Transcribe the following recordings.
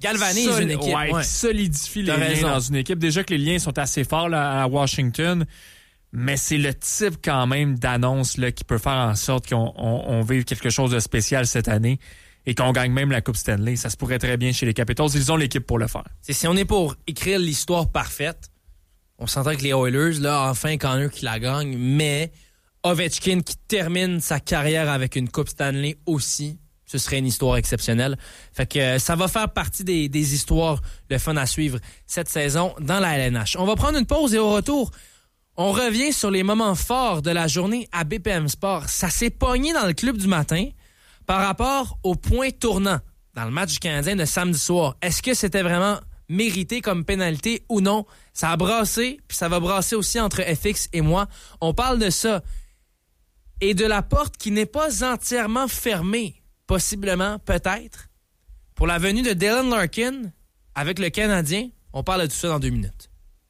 galvanise une équipe. Qui solidifie les liens dans une équipe. Déjà que les liens sont assez forts là, à Washington, mais c'est le type quand même d'annonce là, qui peut faire en sorte qu'on vive quelque chose de spécial cette année et qu'on gagne même la Coupe Stanley. Ça se pourrait très bien chez les Capitals. Ils ont l'équipe pour le faire. Si on est pour écrire l'histoire parfaite, on s'entend que les Oilers, là, enfin, Connor qui la gagne, mais Ovechkin qui termine sa carrière avec une Coupe Stanley aussi, ce serait une histoire exceptionnelle. Fait que ça va faire partie des histoires, le fun à suivre cette saison dans la LNH. On va prendre une pause et au retour, on revient sur les moments forts de la journée à BPM Sport. Ça s'est pogné dans le club du matin par rapport au point tournant dans le match du Canadien de samedi soir. Est-ce que c'était vraiment mérité comme pénalité ou non? Ça a brassé, puis ça va brasser aussi entre FX et moi. On parle de ça. Et de la porte qui n'est pas entièrement fermée, possiblement, peut-être, pour la venue de Dylan Larkin avec le Canadien. On parle de tout ça dans 2 minutes.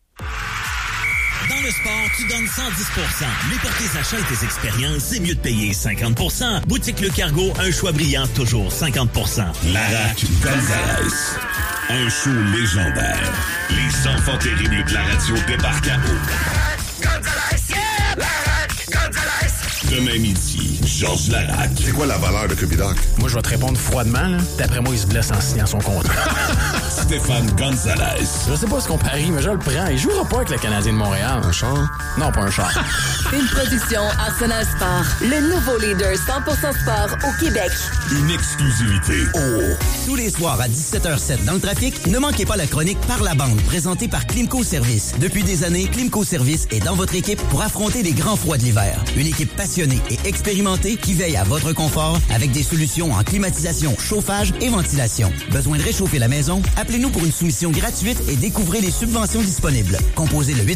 Dans le sport, tu donnes 110%. Mais pour tes achats et tes expériences, c'est mieux de payer 50%. Boutique Le Cargo, un choix brillant, toujours 50%. Larac Gonzalez. Un show légendaire. Les enfants terribles de la radio débarquent à eau. Gonzalez, yeah! Larac Gonzalez. Demain midi, Georges Larac. C'est quoi la valeur de Cupidoc? Moi, je vais te répondre froidement. Là. D'après moi, il se blesse en signant son contrat. Stéphane Gonzalez. Je sais pas ce qu'on parie, mais je le prends. Il jouera pas avec le Canadien de Montréal. Un char? Non, pas un char. Une production Arsenal Sport. Le nouveau leader 100% sport au Québec. Une exclusivité. Oh! Tous les soirs à 17h07 dans le trafic, ne manquez pas la chronique Par la bande, présentée par Climco Service. Depuis des années, Climco Service est dans votre équipe pour affronter les grands froids de l'hiver. Une équipe passionnée et expérimentée qui veille à votre confort avec des solutions en climatisation, chauffage et ventilation. Besoin de réchauffer la maison? Appelez-nous pour une soumission gratuite et découvrez les subventions disponibles. Composez le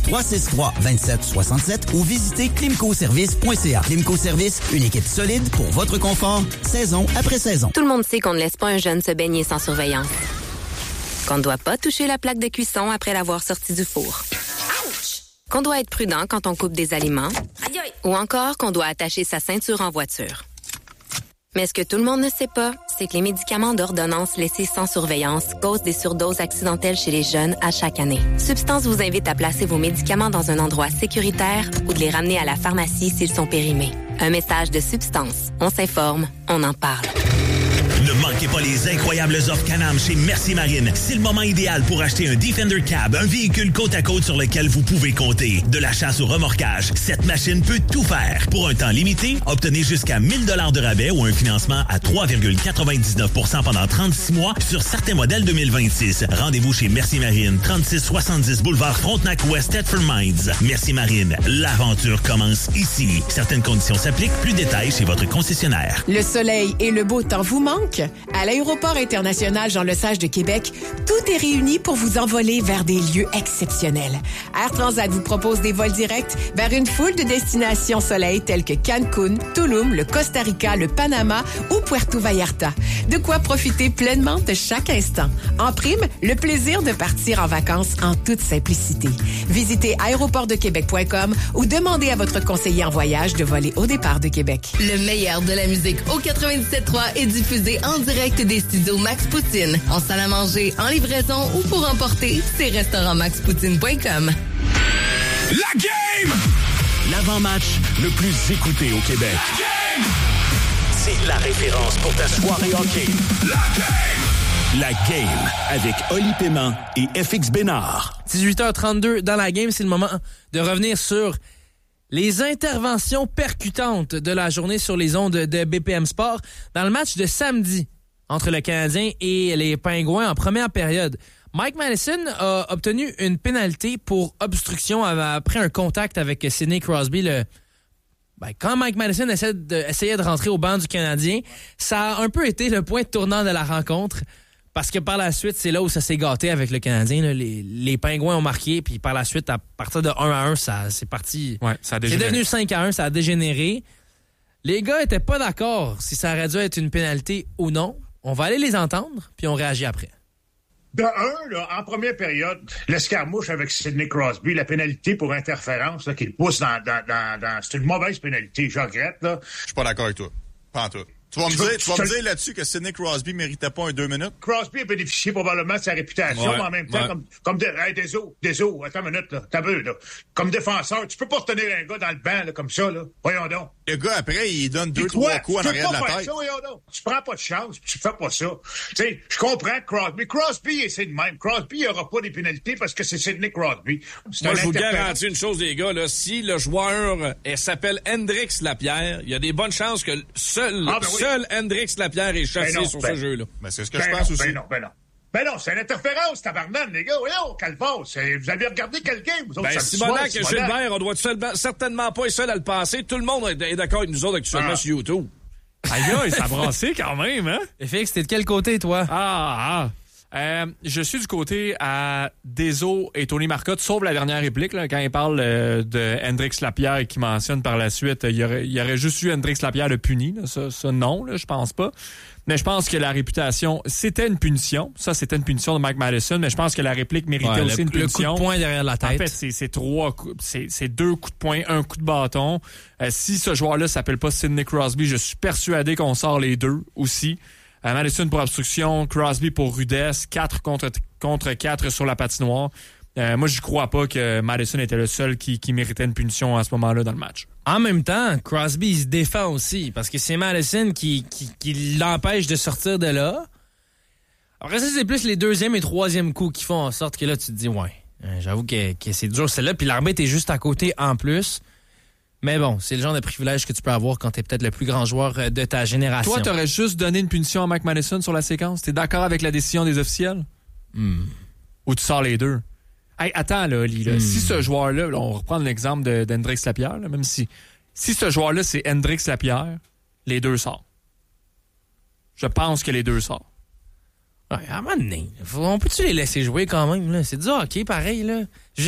819-363-2767 ou visitez climcoservice.ca. Climco Service, une équipe solide pour votre confort, saison après saison. Tout le monde sait qu'on ne laisse pas un jeune se baigner sans surveillance. Qu'on ne doit pas toucher la plaque de cuisson après l'avoir sortie du four. Qu'on doit être prudent quand on coupe des aliments. Ou encore qu'on doit attacher sa ceinture en voiture. Mais ce que tout le monde ne sait pas, c'est que les médicaments d'ordonnance laissés sans surveillance causent des surdoses accidentelles chez les jeunes à chaque année. Substance vous invite à placer vos médicaments dans un endroit sécuritaire ou de les ramener à la pharmacie s'ils sont périmés. Un message de Substance. On s'informe, on en parle. Ne manquez pas les incroyables offres Can-Am chez Merci Marine. C'est le moment idéal pour acheter un Defender Cab, un véhicule côte à côte sur lequel vous pouvez compter. De la chasse au remorquage, cette machine peut tout faire. Pour un temps limité, obtenez jusqu'à 1 000 $ de rabais ou un financement à 3,99% pendant 36 mois sur certains modèles 2026. Rendez-vous chez Merci Marine, 3670 boulevard Frontenac-Ouest, Thetford Mines. Merci Marine, l'aventure commence ici. Certaines conditions s'appliquent, plus de détails chez votre concessionnaire. Le soleil et le beau temps vous manquent? À l'aéroport international Jean-Lesage de Québec, tout est réuni pour vous envoler vers des lieux exceptionnels. Air Transat vous propose des vols directs vers une foule de destinations soleil telles que Cancun, Tulum, le Costa Rica, le Panama ou Puerto Vallarta. De quoi profiter pleinement de chaque instant. En prime, le plaisir de partir en vacances en toute simplicité. Visitez aéroportdequebec.com ou demandez à votre conseiller en voyage de voler au départ de Québec. Le meilleur de la musique au 97.3 est diffusé en direct des studios Max Poutine. En salle à manger, en livraison ou pour emporter, c'est restaurantmaxpoutine.com. La game! L'avant-match le plus écouté au Québec. La game! C'est la référence pour ta soirée hockey. La game! La game avec Oli Paiement et FX Bénard. 18h32 dans la game, c'est le moment de revenir sur les interventions percutantes de la journée sur les ondes de BPM Sport dans le match de samedi entre le Canadien et les Pingouins en première période. Mike Madison a obtenu une pénalité pour obstruction après un contact avec Sidney Crosby. Quand Mike Madison essayait de rentrer au banc du Canadien, ça a un peu été le point tournant de la rencontre. Parce que par la suite, c'est là où ça s'est gâté avec le Canadien. Là. Les Pingouins ont marqué, puis par la suite, à partir de 1-1, c'est parti. Ouais, ça a dégénéré. C'est devenu 5-1, ça a dégénéré. Les gars étaient pas d'accord si ça aurait dû être une pénalité ou non. On va aller les entendre, puis on réagit après. De un, là, en première période, l'escarmouche avec Sidney Crosby, la pénalité pour interférence là, qu'il pousse dans c'est une mauvaise pénalité, je regrette. Là. Je suis pas d'accord avec toi. Pas en tout. Tu vas me dire là-dessus que Sidney Crosby méritait pas un 2 minutes? Crosby a bénéficié probablement de sa réputation, mais en même temps, désolé, attends une minute, là, t'as vu, là. Comme défenseur, tu peux pas retenir un gars dans le banc, là, comme ça, là. Voyons donc. Le gars, après, il donne 2-3 coups en arrière de la tête. Ça, voyons donc. Tu prends pas de chance, tu fais pas ça. Tu sais, je comprends que Crosby, c'est le même. Crosby, il aura pas des pénalités parce que c'est Sidney Crosby. Moi, je vous garantis une chose, les gars, là. Si le joueur s'appelle Hendrix Lapierre, il y a des bonnes chances que seul Hendrix Lapierre est chassé sur ce jeu-là. Ben, c'est ce que je pense aussi. Ben non, c'est une interférence, tabarnak, les gars. Voyons, Calvas, vous avez regardé quel game, vous autres? Ben, Simonac et Gilbert, on doit certainement pas être seul à le passer. Tout le monde est d'accord avec nous autres actuellement sur YouTube. Aïe, ça a brassé quand même, hein? Et Félix, t'es de quel côté, toi? Je suis du côté à Deso et Tony Marcotte, sauf la dernière réplique, là, quand il parle de Hendrix Lapierre et qui mentionne par la suite, il y aurait juste eu Hendrix Lapierre le puni. Là. Ça non, là, je pense pas. Mais je pense que la réputation, c'était une punition. Ça, c'était une punition de Mike Madison, mais je pense que la réplique méritait aussi une punition. Le coup de poing derrière la tête. En fait, c'est 2 coups de poing, 1 coup de bâton. Si ce joueur-là s'appelle pas Sidney Crosby, je suis persuadé qu'on sort les 2 aussi. Madison pour obstruction, Crosby pour rudesse, 4 contre 4 sur la patinoire. Moi, je crois pas que Madison était le seul qui méritait une punition à ce moment-là dans le match. En même temps, Crosby, il se défend aussi, parce que c'est Madison qui l'empêche de sortir de là. Après ça, c'est plus les 2e et 3e coups qui font en sorte que là, tu te dis, j'avoue que c'est dur celle-là, puis l'arbitre est juste à côté en plus. Mais bon, c'est le genre de privilège que tu peux avoir quand t'es peut-être le plus grand joueur de ta génération. Toi, t'aurais juste donné une punition à Mike Madison sur la séquence? T'es d'accord avec la décision des officiels? Ou tu sors les 2? Hey, attends, là, Oli, là. Si ce joueur-là, on reprend l'exemple d'Hendrix Lapierre, là, même si ce joueur-là, c'est Hendrix Lapierre, les 2 sortent. Je pense que les 2 sortent. Ouais, à un moment donné, on peut-tu les laisser jouer quand même, là? C'est du hockey, pareil, là.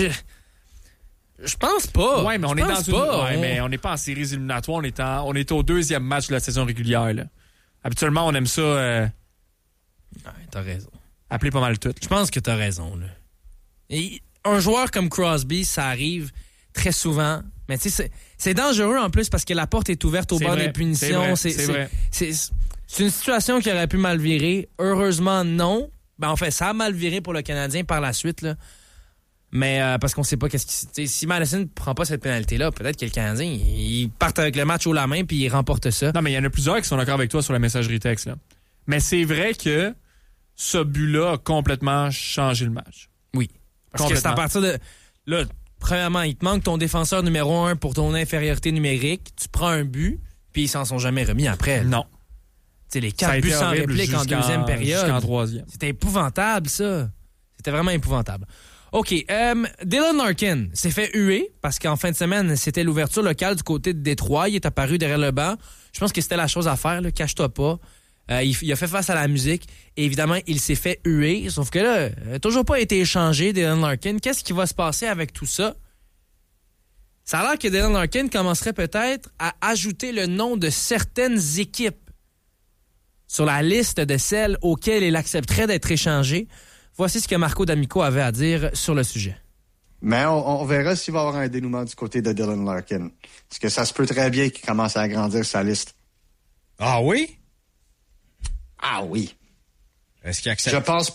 Je pense pas. Ouais, mais on est mais on n'est pas en séries éliminatoires. On est au 2e match de la saison régulière, là. Habituellement, on aime ça. Ouais, t'as raison. Appeler pas mal tout. Je pense que t'as raison, là. Et un joueur comme Crosby, ça arrive très souvent. Mais tu sais, c'est dangereux en plus parce que la porte est ouverte au bord des punitions. C'est vrai. C'est une situation qui aurait pu mal virer. Heureusement, non. Ben, en fait, ça a mal viré pour le Canadien par la suite, là. Mais parce qu'on sait pas si Madison ne prend pas cette pénalité-là, peut-être que le Canadien, ils partent avec le match haut la main puis ils remportent ça. Non, mais il y en a plusieurs qui sont d'accord avec toi sur la messagerie texte, là. Mais c'est vrai que ce but-là a complètement changé le match. Oui. Parce que c'est à partir de... Là, premièrement, il te manque ton défenseur numéro 1 pour ton infériorité numérique. Tu prends un but, puis ils s'en sont jamais remis après. Non. Tu sais, les 4 buts sans réplique en 2e période. Jusqu'en 3e. C'était épouvantable, ça. C'était vraiment épouvantable. OK. Dylan Larkin s'est fait huer parce qu'en fin de semaine, c'était l'ouverture locale du côté de Détroit. Il est apparu derrière le banc. Je pense que c'était la chose à faire, là. Cache-toi pas. Il a fait face à la musique et évidemment, il s'est fait huer. Sauf que là, il n'a toujours pas été échangé, Dylan Larkin. Qu'est-ce qui va se passer avec tout ça? Ça a l'air que Dylan Larkin commencerait peut-être à ajouter le nom de certaines équipes sur la liste de celles auxquelles il accepterait d'être échangé. Voici ce que Marco D'Amico avait à dire sur le sujet. Mais on verra s'il va y avoir un dénouement du côté de Dylan Larkin. Parce que ça se peut très bien qu'il commence à agrandir sa liste. Ah oui? Ah oui. Est-ce qu'il accepte? Je pense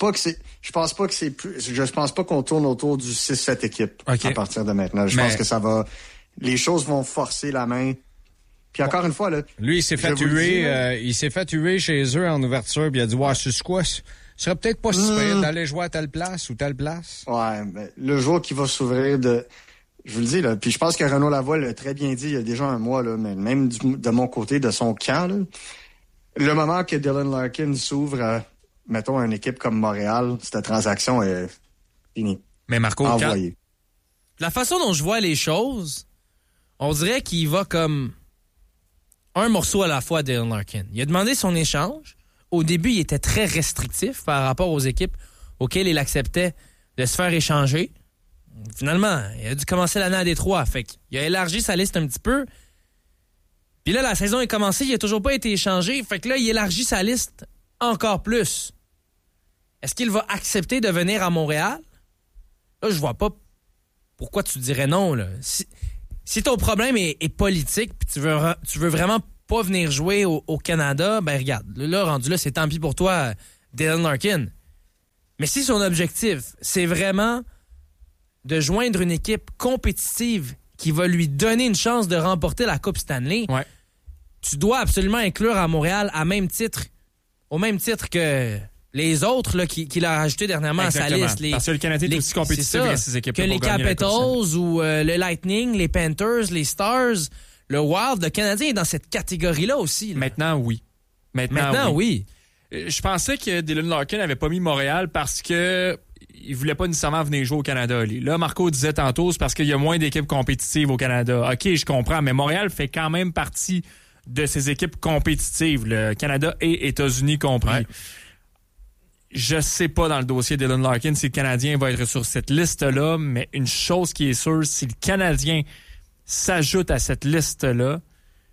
pas qu'on tourne autour du 6-7 équipes à partir de maintenant. Je pense que les choses vont forcer la main. Puis encore une fois, là. Lui, il s'est fait tuer chez eux en ouverture, puis il a dit, c'est quoi? Ce serait peut-être pas si pire d'aller jouer à telle place ou telle place. Ouais, mais le jour qui va s'ouvrir je vous le dis, là. Puis je pense que Renaud Lavoie l'a très bien dit il y a déjà un mois, là, mais même de mon côté, de son camp, là. Le moment que Dylan Larkin s'ouvre à, mettons, une équipe comme Montréal, cette transaction est finie. Mais Marco, la façon dont je vois les choses, on dirait qu'il va comme un morceau à la fois à Dylan Larkin. Il a demandé son échange. Au début, il était très restrictif par rapport aux équipes auxquelles il acceptait de se faire échanger. Finalement, il a dû commencer l'année à Détroit. Fait qu'il a élargi sa liste un petit peu. Puis là, la saison est commencée, il n'a toujours pas été échangé. Fait que là, il élargit sa liste encore plus. Est-ce qu'il va accepter de venir à Montréal? Là, je vois pas pourquoi tu dirais non, là. Si ton problème est politique, puis tu veux vraiment pas venir jouer au Canada, ben regarde, là, rendu là, c'est tant pis pour toi, Dylan Larkin. Mais si son objectif, c'est vraiment de joindre une équipe compétitive qui va lui donner une chance de remporter la Coupe Stanley, tu dois absolument inclure à Montréal au même titre que les autres là, qu'il a ajouté dernièrement à sa liste. Parce que le Canadien est aussi compétitif que ces équipes-là. Que les Capitals ou le Lightning, les Panthers, les Stars, le Wild, le Canadien est dans cette catégorie-là aussi. Là. Maintenant, oui. Maintenant, oui. Je pensais que Dylan Larkin n'avait pas mis Montréal parce que il voulait pas nécessairement venir jouer au Canada. Là, Marco disait tantôt, c'est parce qu'il y a moins d'équipes compétitives au Canada. OK, je comprends, mais Montréal fait quand même partie de ces équipes compétitives, le Canada et États-Unis compris. Ouais. Je sais pas dans le dossier de Dylan Larkin si le Canadien va être sur cette liste-là, mais une chose qui est sûre, si le Canadien s'ajoute à cette liste-là,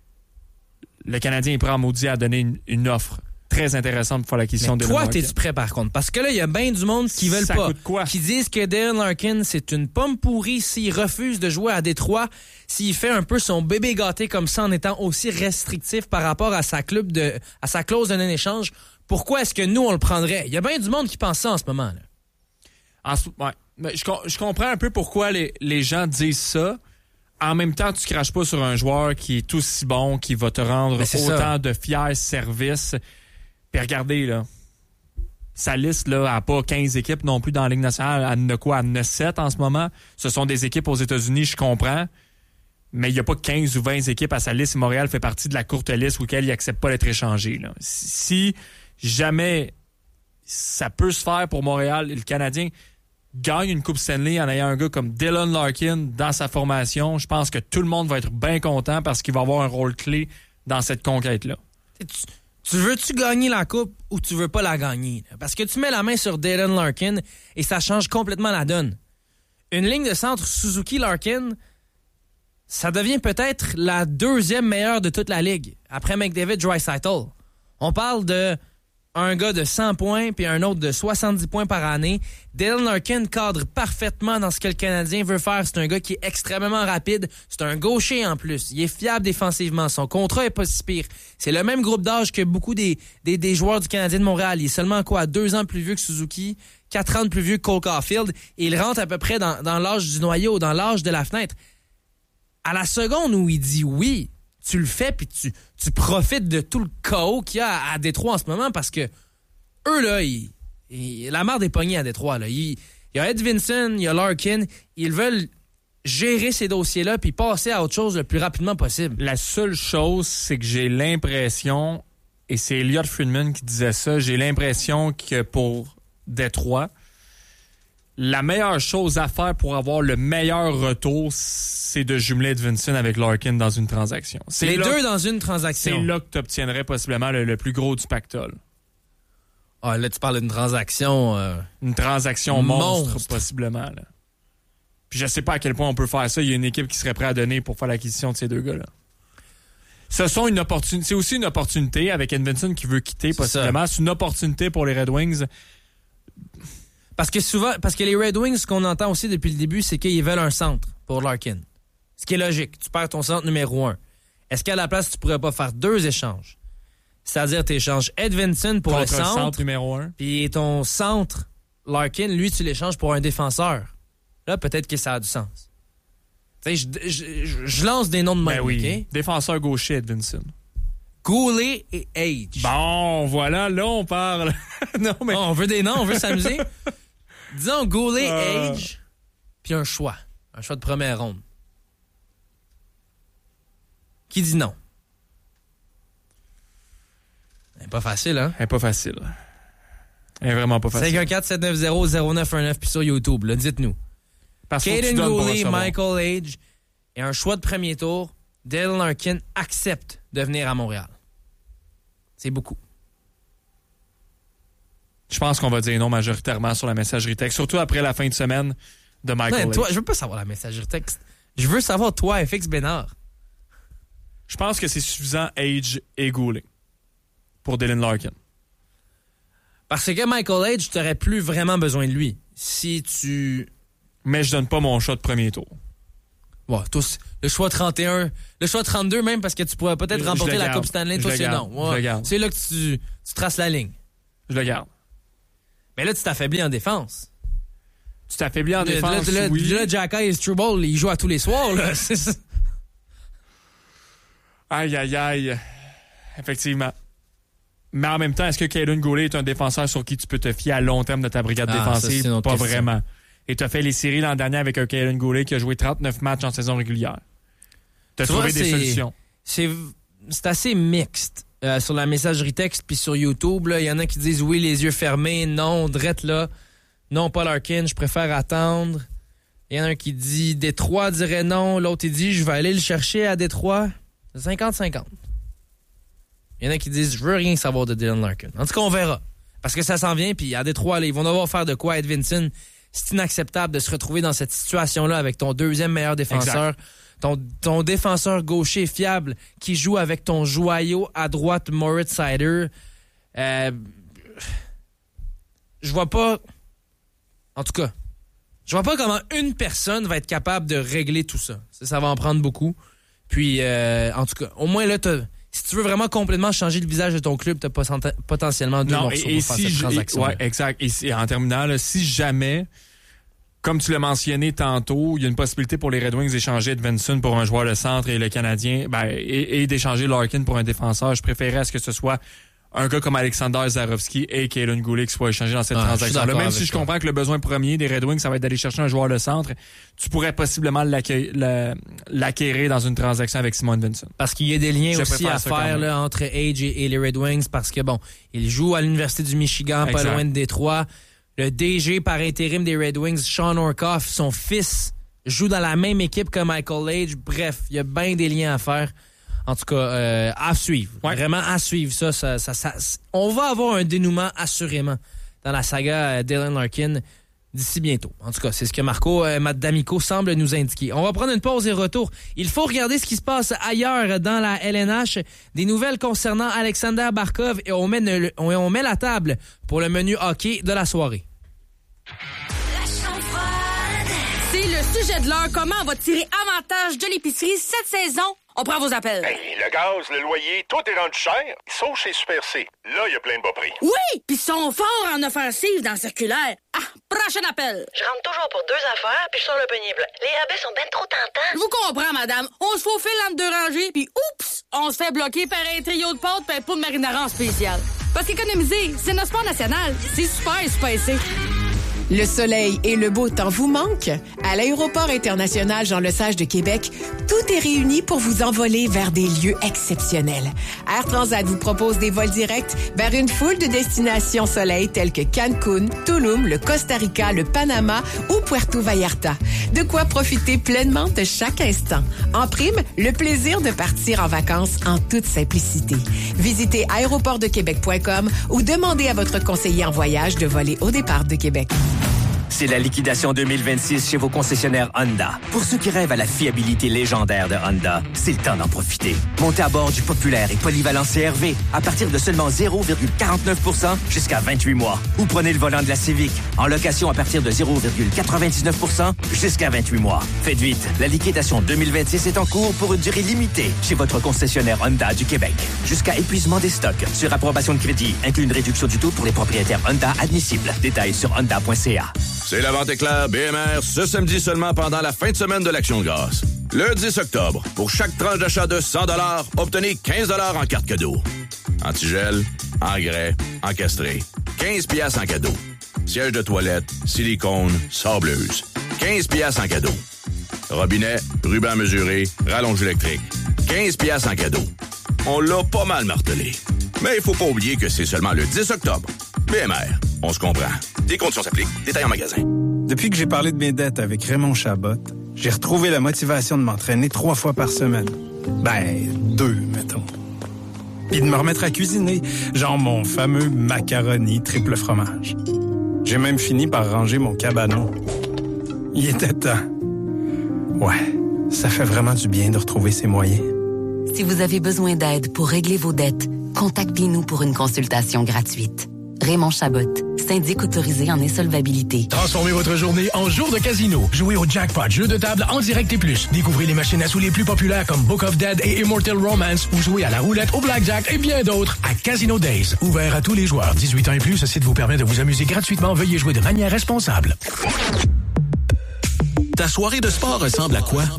le Canadien est prêt à maudit à donner une offre très intéressante pour faire l'acquisition de Dylan Larkin. Toi, t'es-tu prêt par contre? Parce que là, il y a bien du monde qui veulent pas. Coûte quoi? Qui disent que Dylan Larkin, c'est une pomme pourrie s'il refuse de jouer à Détroit, s'il fait un peu son bébé gâté comme ça en étant aussi restrictif par rapport à sa clause de non-échange. Pourquoi est-ce que nous, on le prendrait? Il y a bien du monde qui pense ça en ce moment. Là. Ouais. Mais je comprends un peu pourquoi les gens disent ça. En même temps, tu craches pas sur un joueur qui est aussi bon, qui va te rendre autant de fiers services. Puis regardez, là, sa liste là, n'a pas 15 équipes non plus dans la Ligue nationale. Elle en a quoi? Elle en a 7 en ce moment. Ce sont des équipes aux États-Unis, je comprends. Mais il n'y a pas 15 ou 20 équipes à sa liste. Montréal fait partie de la courte liste auquel il n'accepte pas d'être échangé. Là. Si jamais ça peut se faire pour Montréal, le Canadien gagne une Coupe Stanley en ayant un gars comme Dylan Larkin dans sa formation, je pense que tout le monde va être bien content parce qu'il va avoir un rôle clé dans cette conquête-là. Tu veux-tu gagner la Coupe ou tu veux pas la gagner? Parce que tu mets la main sur Dylan Larkin et ça change complètement la donne. Une ligne de centre Suzuki-Larkin, ça devient peut-être la deuxième meilleure de toute la Ligue, après McDavid-Draisaitl. On parle de un gars de 100 points puis un autre de 70 points par année. Dylan Larkin cadre parfaitement dans ce que le Canadien veut faire. C'est un gars qui est extrêmement rapide. C'est un gaucher en plus. Il est fiable défensivement. Son contrat est pas si pire. C'est le même groupe d'âge que beaucoup des joueurs du Canadien de Montréal. Il est seulement 2 ans plus vieux que Suzuki, 4 ans de plus vieux que Cole Caulfield. Et il rentre à peu près dans l'âge du noyau, dans l'âge de la fenêtre. À la seconde où il dit oui, tu le fais puis tu profites de tout le chaos qu'il y a à Détroit en ce moment parce que eux, là, la merde est pognée à Détroit. Là. Il y a Edvinsson, il y a Larkin. Ils veulent gérer ces dossiers-là puis passer à autre chose le plus rapidement possible. La seule chose, c'est que j'ai l'impression, et c'est Elliot Friedman qui disait ça, j'ai l'impression que pour Détroit, la meilleure chose à faire pour avoir le meilleur retour, c'est de jumeler Edvinsson avec Larkin dans une transaction. Les deux dans une transaction. C'est là que tu obtiendrais possiblement le plus gros du pactole. Ah, là, tu parles d'une transaction... Une transaction monstre, possiblement. Là. Puis je sais pas à quel point on peut faire ça. Il y a une équipe qui serait prête à donner pour faire l'acquisition de ces deux gars-là. C'est aussi une opportunité avec Edvinsson qui veut quitter, possiblement. C'est une opportunité pour les Red Wings. Parce que les Red Wings, ce qu'on entend aussi depuis le début, c'est qu'ils veulent un centre pour Larkin. Ce qui est logique. Tu perds ton centre numéro 1. Est-ce qu'à la place, tu pourrais pas faire 2 échanges? C'est-à-dire, tu échanges Edvinsson pour contre le centre numéro 1. Puis ton centre, Larkin, lui, tu l'échanges pour un défenseur. Là, peut-être que ça a du sens. Tu sais, je lance des noms de même, oui. OK? Défenseur gaucher, Edvinsson. Goulet et Age. Bon, voilà, là, on parle. Non, mais... on veut des noms, on veut s'amuser. Disons Goulet, Age, puis un choix. Un choix de première ronde. Qui dit non? C'est pas facile, hein? C'est pas facile. C'est vraiment pas facile. 514-790-0919 puis sur YouTube, là, dites-nous. Caden Goulet, Michael Age et un choix de premier tour, Dylan Larkin accepte de venir à Montréal. C'est beaucoup. Je pense qu'on va dire non majoritairement sur la messagerie texte, surtout après la fin de semaine de Michael Age. Toi, je veux pas savoir la messagerie texte. Je veux savoir toi, FX Bénard. Je pense que c'est suffisant Age et Goulet pour Dylan Larkin. Parce que Michael Age, tu n'aurais plus vraiment besoin de lui. Si tu... Mais je donne pas mon shot de premier tour. Ouais, tous. Le choix 31, le choix 32 même, parce que tu pourrais peut-être remporter la Coupe Stanley. Toi, c'est non. Ouais. C'est là que tu traces la ligne. Je le garde. Mais là, tu t'affaiblis en défense. Tu t'affaiblis en défense, oui. Là, Jacky et Struble, ils jouent à tous les soirs, là. C'est ça. Aïe. Effectivement. Mais en même temps, est-ce que Kaiden Goulet est un défenseur sur qui tu peux te fier à long terme de ta brigade défensive? Ça, pas vraiment. Et tu as fait les séries l'an dernier avec un Kaiden Goulet qui a joué 39 matchs en saison régulière. Tu as trouvé des solutions. C'est assez mixte. Sur la messagerie texte puis sur YouTube, il y en a qui disent oui, les yeux fermés, non, drette là. Non, pas Larkin, je préfère attendre. Il y en a un qui dit Détroit dirait non, l'autre il dit je vais aller le chercher à Détroit. 50-50. Il y en a qui disent je veux rien savoir de Dylan Larkin. En tout cas, on verra. Parce que ça s'en vient, puis à Détroit, là, ils vont devoir faire de quoi, Edvinson. C'est inacceptable de se retrouver dans cette situation-là avec ton deuxième meilleur défenseur. Ton défenseur gaucher fiable qui joue avec ton joyau à droite, Moritz Seider. Je vois pas... En tout cas, je vois pas comment une personne va être capable de régler tout ça. Ça va en prendre beaucoup. Puis, en tout cas, au moins là, si tu veux vraiment complètement changer le visage de ton club, t'as potentiellement deux morceaux pour faire cette transaction. Ouais, exact. Et en terminant, là, si jamais, comme tu l'as mentionné tantôt, il y a une possibilité pour les Red Wings d'échanger Edvinson pour un joueur de centre et le Canadien, et d'échanger Larkin pour un défenseur, je préférerais à ce que ce soit un gars comme Alexander Zarovski et Kaiden Goulet qui soit échangé dans cette transaction-là. Même si je comprends que le besoin premier des Red Wings, ça va être d'aller chercher un joueur de centre, tu pourrais possiblement l'acquérir dans une transaction avec Simon Edvinson. Parce qu'il y a des liens aussi à faire là, entre Age et les Red Wings, parce que bon, il joue à l'Université du Michigan, pas loin de Détroit. Le DG par intérim des Red Wings, Sean Orkoff, son fils, joue dans la même équipe que Michael Age. Bref, il y a bien des liens à faire. En tout cas, à suivre. Ouais. Vraiment à suivre ça. On va avoir un dénouement assurément dans la saga Dylan Larkin d'ici bientôt. En tout cas, c'est ce que Marco D'Amico semble nous indiquer. On va prendre une pause et retour. Il faut regarder ce qui se passe ailleurs dans la LNH. Des nouvelles concernant Alexander Barkov et on met la table pour le menu hockey de la soirée. C'est le sujet de l'heure. Comment on va tirer avantage de l'épicerie cette saison? On prend vos appels. Hey, le gaz, le loyer, tout est rendu cher. Sauf chez Super C. Là, il y a plein de bas prix. Oui, puis ils sont forts en offensive dans le circulaire. Prochain appel. Je rentre toujours pour 2 affaires, puis je sors le panier plein. Les rabais sont ben trop tentants. Je vous comprends, madame. On se faufile entre 2 rangées, puis oups, on se fait bloquer par un trio de pâtes et un pot de marinara en spécial. Parce qu'économiser, c'est notre sport national. C'est super spacé. Le soleil et le beau temps vous manquent? À l'aéroport international Jean-Lesage de Québec, tout est réuni pour vous envoler vers des lieux exceptionnels. Air Transat vous propose des vols directs vers une foule de destinations soleil telles que Cancun, Tulum, le Costa Rica, le Panama ou Puerto Vallarta. De quoi profiter pleinement de chaque instant. En prime, le plaisir de partir en vacances en toute simplicité. Visitez aéroportdequebec.com ou demandez à votre conseiller en voyage de voler au départ de Québec. C'est la liquidation 2026 chez vos concessionnaires Honda. Pour ceux qui rêvent à la fiabilité légendaire de Honda, c'est le temps d'en profiter. Montez à bord du populaire et polyvalent CR-V à partir de seulement 0,49% jusqu'à 28 mois. Ou prenez le volant de la Civic en location à partir de 0,99% jusqu'à 28 mois. Faites vite, la liquidation 2026 est en cours pour une durée limitée chez votre concessionnaire Honda du Québec. Jusqu'à épuisement des stocks. Sur approbation de crédit, inclut une réduction du taux pour les propriétaires Honda admissibles. Détails sur honda.ca. C'est la vente éclair BMR ce samedi seulement pendant la fin de semaine de l'Action de grâce. Le 10 octobre, pour chaque tranche d'achat de 100 $, obtenez 15 $ en carte cadeau. Antigel, engrais, encastré. 15 $ en cadeau. Siège de toilette, silicone, sableuse. 15 $ en cadeau. Robinet, ruban mesuré, rallonge électrique. 15 $ en cadeau. On l'a pas mal martelé. Mais il faut pas oublier que c'est seulement le 10 octobre. BMR, on se comprend. Des conditions s'appliquent. Détails en magasin. Depuis que j'ai parlé de mes dettes avec Raymond Chabot, j'ai retrouvé la motivation de m'entraîner 3 fois par semaine. 2, mettons. Puis de me remettre à cuisiner, genre mon fameux macaroni triple fromage. J'ai même fini par ranger mon cabanon. Il était temps. Ouais, ça fait vraiment du bien de retrouver ses moyens. Si vous avez besoin d'aide pour régler vos dettes, contactez-nous pour une consultation gratuite. Raymond Chabot, syndic autorisé en insolvabilité. Transformez votre journée en jour de casino. Jouez au Jackpot, jeu de table en direct et plus. Découvrez les machines à sous les plus populaires comme Book of Dead et Immortal Romance ou jouez à la roulette, au blackjack et bien d'autres à Casino Days. Ouvert à tous les joueurs. 18 ans et plus, ce site vous permet de vous amuser gratuitement. Veuillez jouer de manière responsable. Ta soirée de sport ressemble à quoi?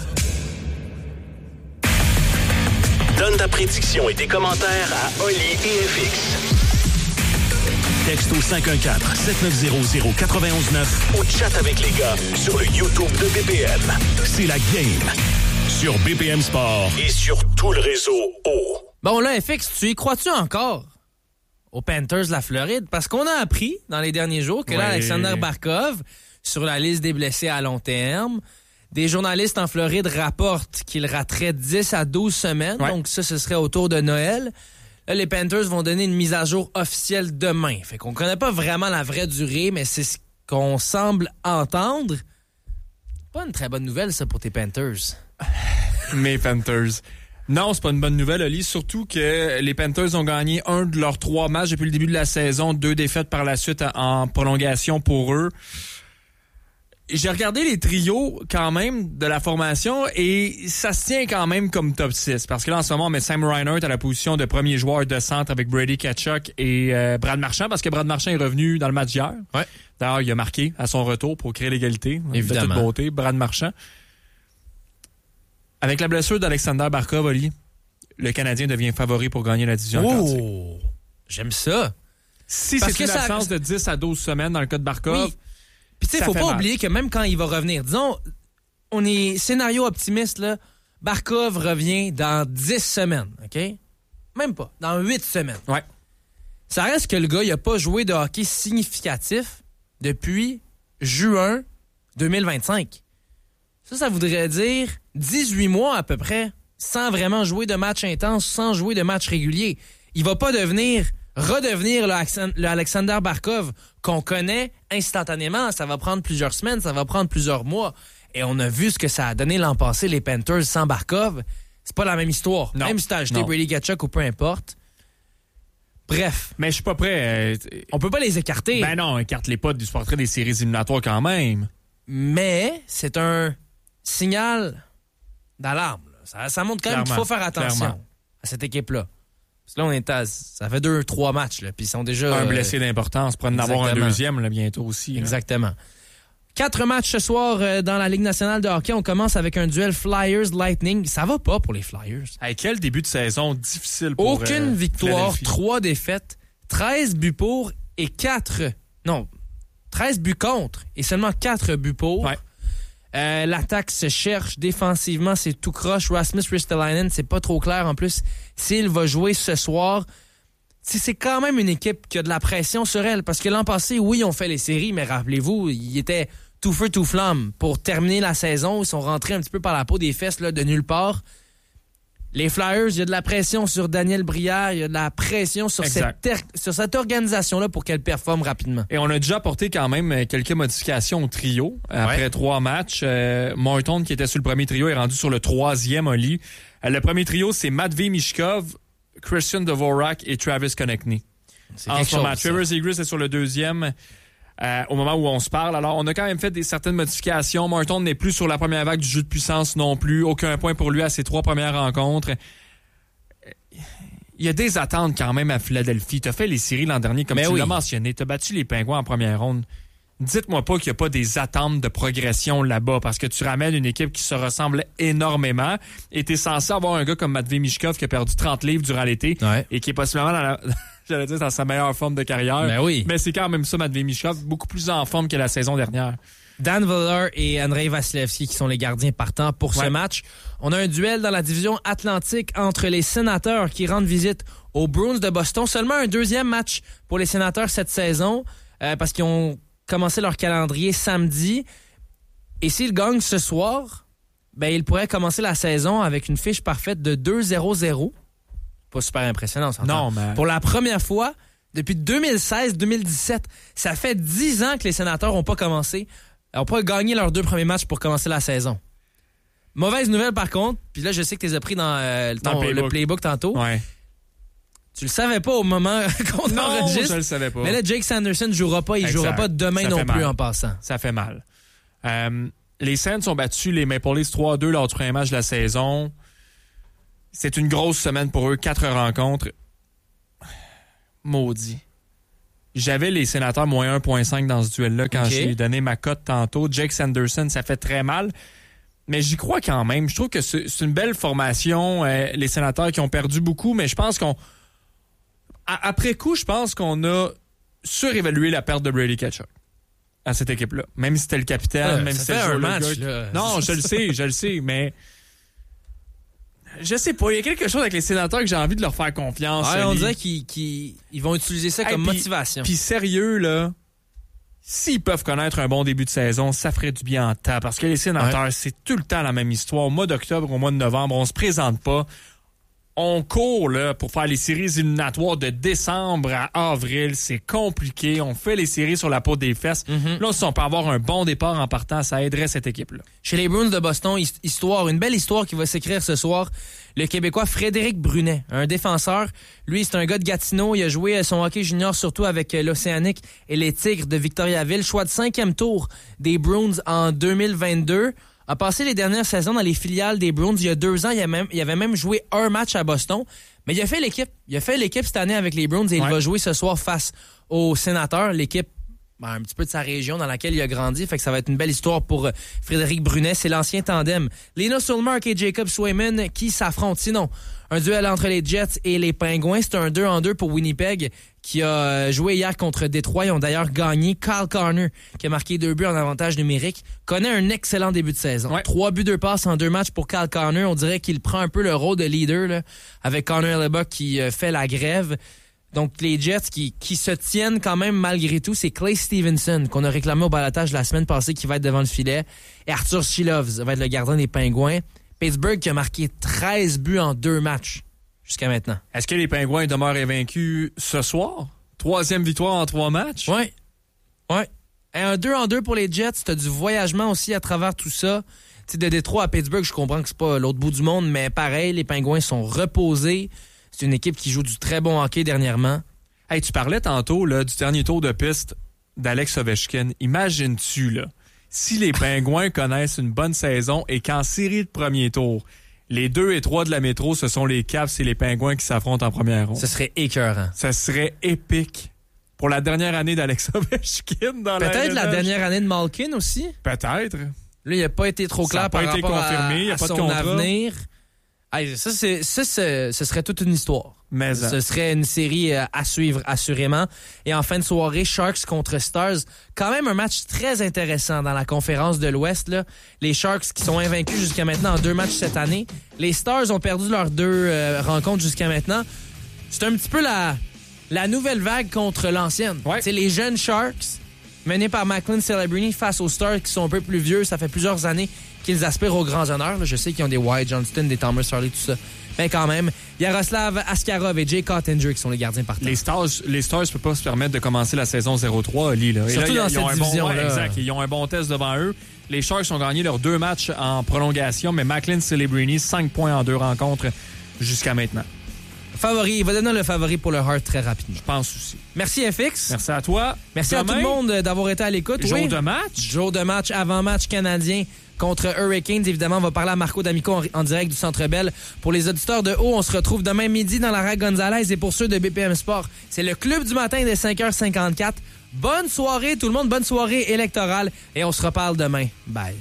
Donne ta prédiction et tes commentaires à Oli et FX. Texto 514-7900-919 ou chat avec les gars sur le YouTube de BPM. C'est la game sur BPM Sport et sur tout le réseau O. Bon là, FX, tu y crois-tu encore aux Panthers de la Floride? Parce qu'on a appris dans les derniers jours que là, Alexander Barkov, sur la liste des blessés à long terme, des journalistes en Floride rapportent qu'il raterait 10 à 12 semaines. Donc ça, ce serait autour de Noël. Là, les Panthers vont donner une mise à jour officielle demain. Fait qu'on connaît pas vraiment la vraie durée, mais c'est ce qu'on semble entendre. Pas une très bonne nouvelle, ça, pour tes Panthers. Mes Panthers. Non, c'est pas une bonne nouvelle, Oli. Surtout que les Panthers ont gagné un de leurs 3 matchs depuis le début de la saison. 2 défaites par la suite en prolongation pour eux. J'ai regardé les trios quand même de la formation et ça se tient quand même comme top 6. Parce que là, en ce moment, on met Sam Reinhart à la position de premier joueur de centre avec Brady Tkachuk et Brad Marchand, parce que Brad Marchand est revenu dans le match d'hier. Ouais. D'ailleurs, il a marqué à son retour pour créer l'égalité. Évidemment. De toute beauté, Brad Marchand. Avec la blessure d'Alexander Barkov, Oli, le Canadien devient favori pour gagner la division atlantique. J'aime ça. Si c'est une absence de 10 à 12 semaines dans le cas de Barkov... Oui. Puis tu sais, faut pas oublier que même quand il va revenir, disons, on est scénario optimiste, là, Barkov revient dans 10 semaines, OK? Même pas, dans 8 semaines. Ouais. Ça reste que le gars, il a pas joué de hockey significatif depuis juin 2025. Ça voudrait dire 18 mois à peu près, sans vraiment jouer de match intense, sans jouer de match régulier. Il va pas redevenir le Alexander Barkov qu'on connaît instantanément. Ça va prendre plusieurs semaines, ça va prendre plusieurs mois. Et on a vu ce que ça a donné l'an passé, les Panthers sans Barkov. C'est pas la même histoire. Non, même si t'as acheté Brady Tkachuk ou peu importe. Bref. Mais je suis pas prêt. On peut pas les écarter. Ben non, écarte-les pas du portrait des séries éliminatoires quand même. Mais c'est un signal d'alarme. Ça montre quand même qu'il faut faire attention à cette équipe-là. Parce que là, ça fait 2-3 matchs, là, puis ils sont déjà... Un blessé d'importance, pour en avoir un deuxième là, bientôt aussi. Exactement. 4 matchs ce soir dans la Ligue nationale de hockey. On commence avec un duel Flyers-Lightning. Ça va pas pour les Flyers. Hey, quel début de saison difficile pour Aucune victoire, 3 défaites, 13 buts pour et 13 buts contre et seulement 4 buts pour. Ouais. L'attaque se cherche défensivement, c'est tout croche. Rasmus Ristolainen, c'est pas trop clair en plus s'il va jouer ce soir. C'est quand même une équipe qui a de la pression sur elle, parce que l'an passé, oui, on fait les séries, mais rappelez-vous, ils étaient tout feu tout flamme pour terminer la saison. Ils sont rentrés un petit peu par la peau des fesses là, de nulle part. Les Flyers, il y a de la pression sur Daniel Brière, il y a de la pression sur cette organisation-là pour qu'elle performe rapidement. Et on a déjà apporté quand même quelques modifications au trio après 3 matchs. Morton, qui était sur le premier trio, est rendu sur le 3e, Oli. Le premier trio, c'est Matvei Michkov, Christian Dvorak et Travis Konechny. En ce moment, Trevor Zegras est sur le 2e. Au moment où on se parle. Alors, on a quand même fait certaines modifications. Morton n'est plus sur la première vague du jeu de puissance non plus. Aucun point pour lui à ses 3 premières rencontres. Il y a des attentes quand même à Philadelphie. Tu as fait les séries l'an dernier, comme tu l'as mentionné. Tu as battu les Pingouins en première ronde. Dites-moi pas qu'il n'y a pas des attentes de progression là-bas, parce que tu ramènes une équipe qui se ressemble énormément et tu es censé avoir un gars comme Matvei Michkov qui a perdu 30 livres durant l'été et qui est possiblement dans sa meilleure forme de carrière. Ben oui. Mais c'est quand même ça, Matvei Michkov, beaucoup plus en forme que la saison dernière. Dan Vladar et Andrei Vasilevski qui sont les gardiens partants pour ce match. On a un duel dans la division Atlantique entre les Sénateurs qui rendent visite aux Bruins de Boston. Seulement un 2e match pour les Sénateurs cette saison parce qu'ils ont commencé leur calendrier samedi. Et s'ils gagnent ce soir, ben ils pourraient commencer la saison avec une fiche parfaite de 2-0-0. Pas super impressionnant, ça. Non, mais... Pour la première fois depuis 2016-2017, ça fait 10 ans que les Sénateurs n'ont pas gagné leurs 2 premiers matchs pour commencer la saison. Mauvaise nouvelle par contre, puis là je sais que tu les as pris dans le playbook tantôt. Ouais. Tu le savais pas au moment qu'on enregistre. Non, je le savais pas. Mais là, Jake Sanderson ne jouera pas. Il ne jouera pas demain ça non plus mal. En passant. Ça fait mal. Les Saints ont battu les Maple Leafs 3-2 lors du premier match de la saison. C'est une grosse semaine pour eux. 4 rencontres. Maudit. J'avais les Sénateurs moins 1.5 dans ce duel-là quand j'ai donné ma cote tantôt. Jake Sanderson, ça fait très mal. Mais j'y crois quand même. Je trouve que c'est une belle formation. Les Sénateurs qui ont perdu beaucoup, mais je pense qu'on... Après coup, je pense qu'on a surévalué la perte de Brady Tkachuk à cette équipe-là. Même si c'était le capitaine, même si c'était un match. Là. Non, je le sais, mais je sais pas. Il y a quelque chose avec les Sénateurs que j'ai envie de leur faire confiance. Ouais, on dirait qu'ils vont utiliser ça comme motivation. Puis sérieux, là, s'ils peuvent connaître un bon début de saison, ça ferait du bien en temps. Parce que les Sénateurs, c'est tout le temps la même histoire. Au mois d'octobre, au mois de novembre, on se présente pas. On court là, pour faire les séries éliminatoires de décembre à avril. C'est compliqué. On fait les séries sur la peau des fesses. Là, si on peut avoir un bon départ en partant, ça aiderait cette équipe-là. Chez les Bruins de Boston, une belle histoire qui va s'écrire ce soir. Le Québécois Frédéric Brunet, un défenseur. Lui, c'est un gars de Gatineau. Il a joué son hockey junior surtout avec l'Océanique et les Tigres de Victoriaville. Choix de 5e tour des Bruins en 2022. A passé les dernières saisons dans les filiales des Bruins. Il y a 2 ans, il avait même joué un match à Boston. Mais il a fait l'équipe. Il a fait l'équipe cette année avec les Bruins et il va jouer ce soir face aux Sénateurs. L'équipe un petit peu de sa région dans laquelle il a grandi. Fait que ça va être une belle histoire pour Frédéric Brunet. C'est l'ancien tandem Linus Ullmark et Jacob Swayman qui s'affrontent. Sinon, un duel entre les Jets et les Pingouins. C'est un 2-2 pour Winnipeg qui a joué hier contre Détroit. Ils ont d'ailleurs gagné. Kyle Connor, qui a marqué 2 buts en avantage numérique, connaît un excellent début de saison. 3 buts, 2 passes en 2 matchs pour Kyle Connor. On dirait qu'il prend un peu le rôle de leader là, avec Connor Hellebuyck qui fait la grève. Donc, les Jets qui se tiennent quand même malgré tout, c'est Clay Stevenson qu'on a réclamé au balotage la semaine passée qui va être devant le filet. Et Arthur Shilovs va être le gardien des Pingouins. Pittsburgh qui a marqué 13 buts en 2 matchs jusqu'à maintenant. Est-ce que les Pingouins demeurent invaincus ce soir? 3e victoire en 3 matchs? Oui. Et un 2-2 pour les Jets. T'as du voyagement aussi à travers tout ça. T'sais, de Détroit à Pittsburgh, je comprends que c'est pas l'autre bout du monde, mais pareil, les Pingouins sont reposés. C'est une équipe qui joue du très bon hockey dernièrement. Hey, tu parlais tantôt là, du dernier tour de piste d'Alex Ovechkin. Imagines-tu, là, si les Pingouins connaissent une bonne saison et qu'en série de premier tour, les 2 et 3 de la métro, ce sont les Caps et les Pingouins qui s'affrontent en première ronde. Ce serait écœurant. Ça serait épique. Pour la dernière année d'Alex Ovechkin dans la Peut-être la dernière année de Malkin aussi? Peut-être. Là, il n'a pas été trop clair par rapport à son avenir. Hey, ça, ce serait toute une histoire. Mais ce serait une série à suivre, assurément. Et en fin de soirée, Sharks contre Stars. Quand même un match très intéressant dans la conférence de l'Ouest. Là. Les Sharks qui sont invaincus jusqu'à maintenant en 2 matchs cette année. Les Stars ont perdu leurs 2 rencontres jusqu'à maintenant. C'est un petit peu la nouvelle vague contre l'ancienne. C'est les jeunes Sharks menés par Macklin Celebrini face aux Stars qui sont un peu plus vieux. Ça fait plusieurs années qu'ils aspirent aux grands honneurs. Là, je sais qu'ils ont des Wyatt Johnston, des Thomas Harley, tout ça. Mais quand même, Yaroslav Askarov et Jay Cottinger qui sont les gardiens partants. Les Stars ne peuvent pas se permettre de commencer la saison 0-3, Ali. Là. Surtout là, dans cette division-là. Exact. Ils ont un bon test devant eux. Les Sharks ont gagné leurs 2 matchs en prolongation, mais Macklin Celebrini, 5 points en 2 rencontres jusqu'à maintenant. Favori, il va donner le favori pour le Heart très rapidement. Je pense aussi. Merci FX. Merci à toi. Merci à tout le monde d'avoir été à l'écoute. Jour de match. Jour de match, avant-match canadien contre Hurricanes. Évidemment, on va parler à Marco D'Amico en direct du Centre Bell. Pour les auditeurs de haut, on se retrouve demain midi dans la Rack Gonzalez. Et pour ceux de BPM Sport, c'est le club du matin dès 5h54. Bonne soirée tout le monde, bonne soirée électorale. Et on se reparle demain. Bye.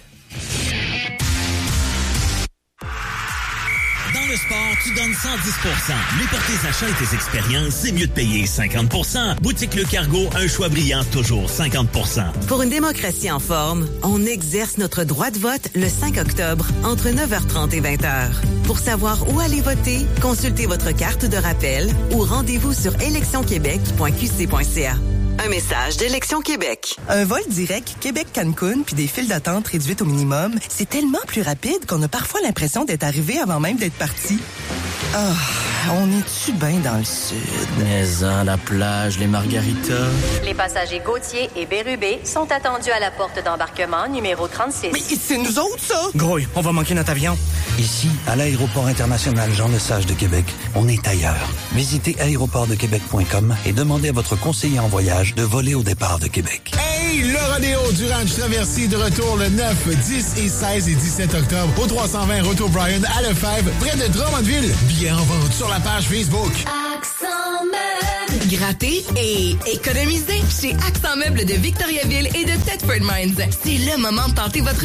Dans le sport, tu donnes 110%. Mais pour tes achats et tes expériences, c'est mieux de payer 50%. Boutique Le Cargo, un choix brillant, toujours 50%. Pour une démocratie en forme, on exerce notre droit de vote le 5 octobre, entre 9h30 et 20h. Pour savoir où aller voter, consultez votre carte de rappel ou rendez-vous sur électionquebec.qc.ca. Un message d'Élection Québec. Un vol direct Québec-Cancun puis des files d'attente réduites au minimum, c'est tellement plus rapide qu'on a parfois l'impression d'être arrivé avant même d'être parti. Ah, on est-tu bien dans le sud? Maison, la plage, les margaritas. Les passagers Gauthier et Bérubé sont attendus à la porte d'embarquement numéro 36. Mais c'est nous autres, ça? Grouille, on va manquer notre avion. Ici, à l'aéroport international Jean-Lesage de Québec, on est ailleurs. Visitez aéroportdequebec.com et demandez à votre conseiller en voyage de voler au départ de Québec. Hey, le rodéo du Ranch Traversier de retour le 9, 10 et 16 et 17 octobre au 320 Retour Bryan à Lefebvre, près de Drummondville. Billets en vente sur la page Facebook. Accent Meubles. Gratter et économiser chez Accent Meubles de Victoriaville et de Thetford Mines. C'est le moment de tenter votre